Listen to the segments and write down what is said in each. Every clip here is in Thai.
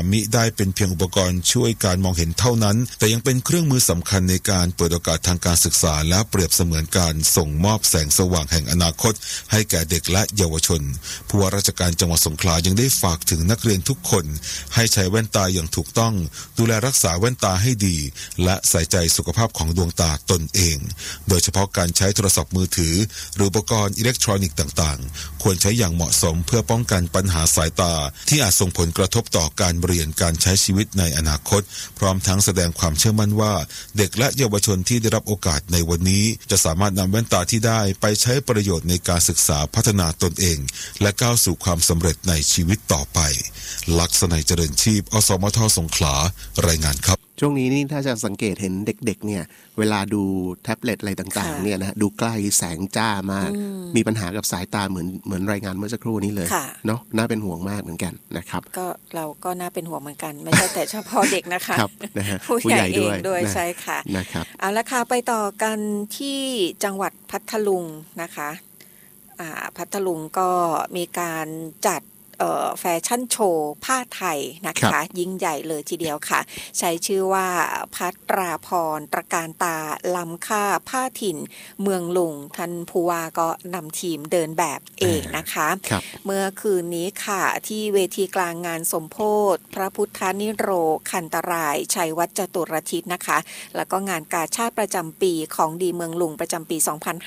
มิได้เป็นเพียงอุปกรณ์ช่วยการมองเห็นเท่านั้นแต่ยังเป็นเครื่องมือสำคัญในการเปิดโอกาสทางการศึกษาและเปรียบเสมือนการส่งมอบแสงสว่างแห่งอนาคตให้แก่เด็กและเยาวชนผู้ว่าราชการจังหวัดสงขลายังได้ฝากถึงนักเรียนทุกคนให้ใช้แว่นตาอย่างถูกต้องดูแลรักษาแว่นตาให้ดีและใส่ใจสุขภาพของดวงตาตนเองโดยเฉพาะการใช้โทรศัพท์มือถือหรืออุปกรณ์อิเล็กทรอนิกส์ต่างๆควรใช้อย่างเหมาะสมเพื่อป้องกันปัญหาสายตาที่อาจส่งผลกระทบต่อการเรียนการใช้ชีวิตในอนาคตพร้อมทั้งแสดงความเชื่อมั่นว่าเด็กและเยาวชนที่ได้รับโอกาสในวันนี้จะสามารถนำแว่นตาที่ได้ไปใช้ประโยชน์ในการศึกษาพัฒนาตนเองและก้าวสู่ความสำเร็จในชีวิตต่อไปลักษณัยเจริญชีพอสมทสงขลารายงานครับช่วงนี้นี่ถ้าจะสังเกตเห็นเด็กๆเนี่ยเวลาดูแท็บเล็ตอะไรต่างๆเนี่ยนะดูใกล้แสงจ้ามากมีปัญหากับสายตาเหมือนรายงานเมื่อสักครู่นี้เลยเนาะน่าเป็นห่วงมากเหมือนกันนะครับก็เราก็น่าเป็นห่วงเหมือนกันไม่ใช่แต่เฉพาะเด็กนะคะนะฮะผู้ใหญ่เองด้วยใช่ค่ะนะครับเอาละค่ะไปต่อกันที่จังหวัดพัทลุงนะคะพัทลุงก็มีการจัดแฟชั่นโชว์ผ้าไทยนะคะยิ่งใหญ่เลยทีเดียวค่ะใช้ชื่อว่าภัตราพรตระการตาล้ำค่าผ้าถิ่นเมืองลุงท่านผู้ว่าก็นำทีมเดินแบบเองนะคะเมื่อคืนนี้ค่ะที่เวทีกลางงานสมโภชพระพุทธนิโรคันตรายชัยวัฒน์จตุรทิศนะคะแล้วก็งานกาชาดประจำปีของดีเมืองลุงประจำปี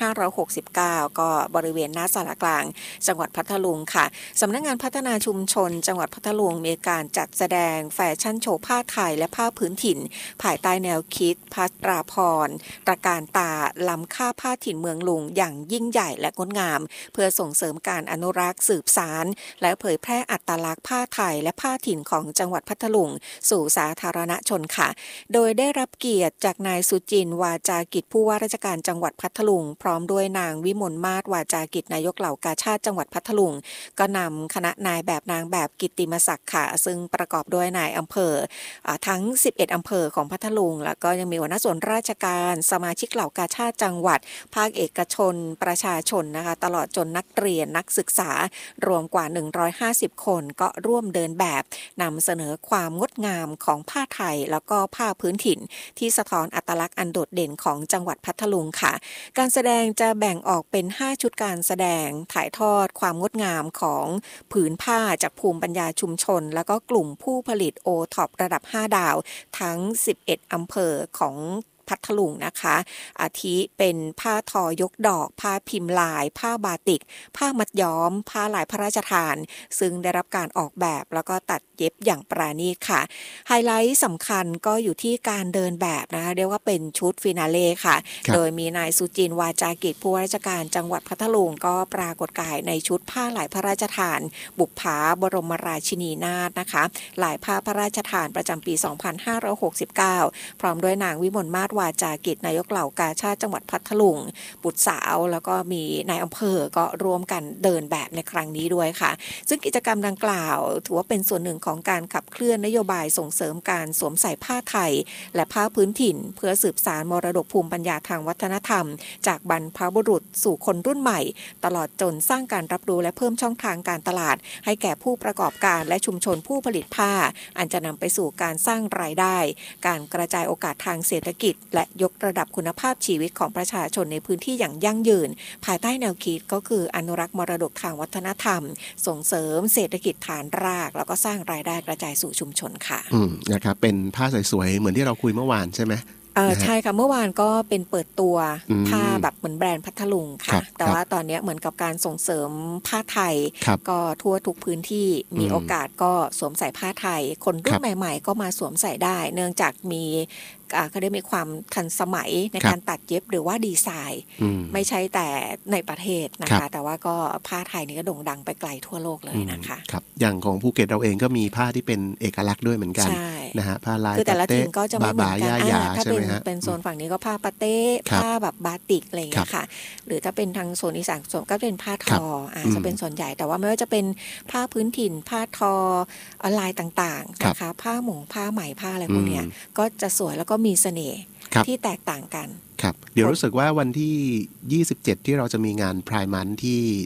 2569ก็บริเวณหน้าศาลากลางจังหวัดพัทลุงค่ะสำนักงานพัฒนาชุมชนจังหวัดพัทลุงมีการจัดแสดงแฟชั่นโชว์ผ้าไทยและผ้าพื้นถิ่นภายใต้แนวคิดภัตราพรตระการตาล้ำค่าผ้าถิ่นเมืองลุงอย่างยิ่งใหญ่และงดงามเพื่อส่งเสริมการอนุรักษ์สืบสานและเผยแพร่อัตลักษณ์ผ้าไทยและผ้าถิ่นของจังหวัดพัทลุงสู่สาธารณชนค่ะโดยได้รับเกียรติจากนายสุจินต์วาจากิจผู้ว่าราชการจังหวัดพัทลุงพร้อมด้วยนางวิมลมาศวาจากิจนายกเหล่ากาชาดจังหวัดพัทลุงก็นำคณะนายแบบนางแบบกิตติมศักดิ์ค่ะซึ่งประกอบด้วยนายอำเภอทั้ง11อำเภอของพัทลุงแล้วก็ยังมีหัวหน้าส่วนราชการสมาชิกเหล่ากาชาดจังหวัดภาคเอกชนประชาชนนะคะตลอดจนนักเรียนนักศึกษารวมกว่า150คนก็ร่วมเดินแบบนำเสนอความงดงามของผ้าไทยแล้วก็ผ้าพื้นถิ่นที่สะท้อนอัตลักษณ์อันโดดเด่นของจังหวัดพัทลุงค่ะการแสดงจะแบ่งออกเป็น5ชุดการแสดงถ่ายทอดความงดงามของผืนผ้าจากภูมิปัญญาชุมชนแล้วก็กลุ่มผู้ผลิตโอท็อประดับ5ดาวทั้ง11อำเภอของพัทลุงนะคะอาทิเป็นผ้าทอยกดอกผ้าพิมพ์ลายผ้าบาติกผ้ามัดย้อมผ้าลายพระราชทานซึ่งได้รับการออกแบบแล้วก็ตัดเย็บอย่างปราณีตค่ะไฮไลท์สำคัญก็อยู่ที่การเดินแบบนะคะเรียกว่าเป็นชุดฟินาเล่ค่ะโดยมีนายสุจินต์วาจากิจผู้ว่าราชการจังหวัดพัทลุงก็ปรากฏกายในชุดผ้าลายพระราชทานบุปผาบรมราชินีนาถนะคะลายผ้าพระราชทานประจำปี2569พร้อมด้วยนางวิมลมาศวาจากิจนายกเหล่ากาชาดจังหวัดพัทลุงบุตรสาวแล้วก็มีนายอำเภอก็ร่วมกันเดินแบบในครั้งนี้ด้วยค่ะซึ่งกิจกรรมดังกล่าวถือว่าเป็นส่วนหนึ่งของการขับเคลื่อนนโยบายส่งเสริมการสวมใส่ผ้าไทยและผ้าพื้นถิ่นเพื่อสืบสานมรดกภูมิปัญญาทางวัฒนธรรมจากบรรพบุรุษสู่คนรุ่นใหม่ตลอดจนสร้างการรับรู้และเพิ่มช่องทางการตลาดให้แก่ผู้ประกอบการและชุมชนผู้ผลิตผ้าอันจะนำไปสู่การสร้างรายได้การกระจายโอกาสทางเศรษฐกิจและยกระดับคุณภาพชีวิตของประชาชนในพื้นที่อย่างยั่งยืนภายใต้แนวคิดก็คืออนุรักษ์มรดกทางวัฒนธรรมส่งเสริมเศรษฐกิจฐานรากแล้วก็สร้างรายได้กระจายสู่ชุมชนค่ะนะครับเป็นผ้าสวยๆเหมือนที่เราคุยเมื่อวานใช่ไหมใช่ค่ะเมื่อวานก็เป็นเปิดตัวผ้าแบบเหมือนแบรนด์พัทลุงค่ะแต่ว่าตอนนี้เหมือนกับการส่งเสริมผ้าไทยก็ทั่วทุกพื้นที่มีโอกาสก็สวมใส่ผ้าไทยคนรุ่นใหม่ๆก็มาสวมใส่ได้เนื่องจากเขาได้มีความทันสมัยในการตัดเย็บหรือว่าดีไซน์ไม่ใช่แต่ในประเทศนะคะแต่ว่าก็ผ้าไทยนี่ก็โด่งดังไปไกลทั่วโลกเลยนะคะครับอย่างของภูเก็ตเราเองก็มีผ้าที่เป็นเอกลักษณ์ด้วยเหมือนกันนะฮะผ้าลายคือแต่ละถิ่นก็จะไม่เหมือนกันถ้าเป็นโซนฝั่งนี้ก็ผ้าปาเต้ผ้าแบบบาติกอะไรอย่างเงี้ยค่ะหรือถ้าเป็นทางโซนอีสานก็เป็นผ้าทอจะเป็นส่วนใหญ่แต่ว่าไม่ว่าจะเป็นผ้าพื้นถิ่นผ้าทอลายต่างๆนะคะผ้าหมงผ้าไหมผ้าอะไรพวกเนี้ยก็จะสวยแล้วก็มีเสน่ห์ที่แตกต่างกันครับเดี๋ยวรู้สึกว่าวันที่27ที่เราจะมีงานไพร์มันที่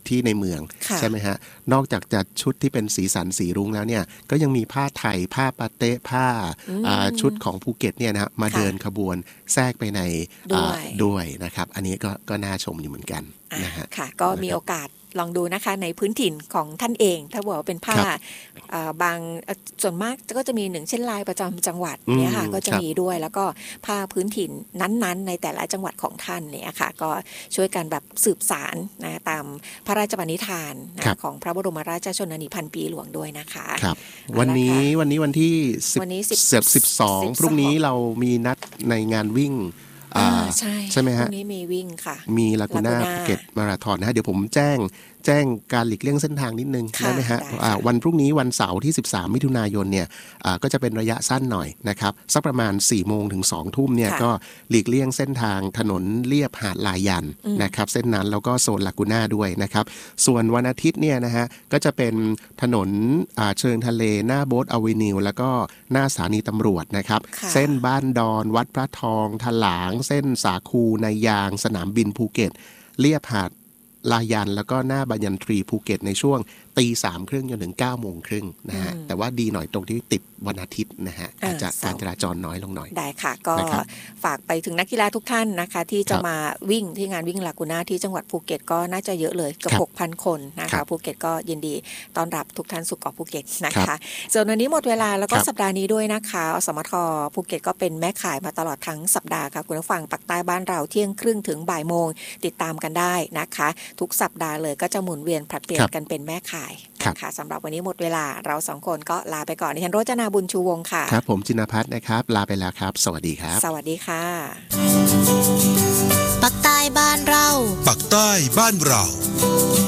ที่ในเมืองใช่ไหมฮะนอกจากจัดชุดที่เป็นสีสันสีรุ้งแล้วเนี่ยก็ยังมีผ้าไทยผ้าปาเต๊ะผ้าชุดของภูเก็ตเนี่ยนะมาเดินขบวนแทรกไปในด้วยนะครับอันนี้ก็น่าชมอยู่เหมือนกันนะฮะค่ะก็มีโอกาสลองดูนะคะในพื้นถิ่นของท่านเองถ้าบอกว่าเป็นผ้าบางส่วนมากก็จะมี1เช่นลายประจำจังหวัดเนี่ยค่ะก็จะมีด้วยแล้วก็ผ้าพื้นถิ่นนั้นๆในแต่ละจังหวัดของท่านเนี่ยค่ะก็ช่วยกันแบบสืบสานนะตามพระราชปณิธานนะของพระบรมราชชนนีพันปีหลวงด้วยนะคะครับวันนี้วันที่12พรุ่งนี้เรามีนัดในงานวิ่งใช่ไหมฮะพรุ่งนี้มีวิ่งค่ะมีลากูน่าภูเก็ตมาราธอนนะฮะเดี๋ยวผมแจ้งการหลีกเลี่ยงเส้นทางนิดนึงได้ไหมฮะวันพรุ่งนี้วันเสาร์ที่13มิถุนายนเนี่ยก็จะเป็นระยะสั้นหน่อยนะครับสักประมาณ 4 โมงถึง 2 ทุ่มเนี่ยก็หลีกเลี่ยงเส้นทางถนนเลียบหาดลายันนะครับเส้นนั้นแล้วก็โซนลากูน่าด้วยนะครับส่วนวันอาทิตย์เนี่ยนะฮะก็จะเป็นถนนเชิงทะเลหน้าโบ๊ทอเวนิวแล้วก็หน้าสถานีตำรวจนะครับเส้นบ้านดอนวัดพระทองถลางเส้นสาคูในยางสนามบินภูเก็ตเลียบหาดลายันแล้วก็หน้าบายันทรีภูเก็ตในช่วง 3:30 จนถึง 9:30 นะฮะแต่ว่าดีหน่อยตรงที่ติดวันอาทิตย์นะฮะอาจจะการจราจรน้อยลงหน่อยได้ค่ะก็ฝากไปถึงนักกีฬาทุกท่านนะคะที่จะมาวิ่งที่งานวิ่งลากูน่าที่จังหวัดภูเก็ตก็น่าจะเยอะเลยเกือบ 6,000 คนนะคะภูเก็ตก็ยินดีต้อนรับทุกท่านสู่เกาะภูเก็ตนะคะส่วนวันนี้หมดเวลาแล้วก็สัปดาห์นี้ด้วยนะคะอสมทภูเก็ตก็เป็นแม่ข่ายมาตลอดทั้งสัปดาห์ค่ะคุณผู้ฟังปักใต้บ้านเราเที่ยงครึ่งถึงบ่ายโมงติดตามกันได้นะคะทุกสัปดาห์เลยก็จะหมุนเวียนผลัดเปลี่ยนกันเป็นแม่ข่ายค่ะสำหรับวันนี้หมดเวลาเรา2คนก็ลาไปก่อนดิฉันโรจนาบุญชูวงศ์ค่ะครับผมจินภัทรนะครับลาไปแล้วครับสวัสดีครับสวัสดีค่ะปักใต้บ้านเราปักใต้บ้านเรา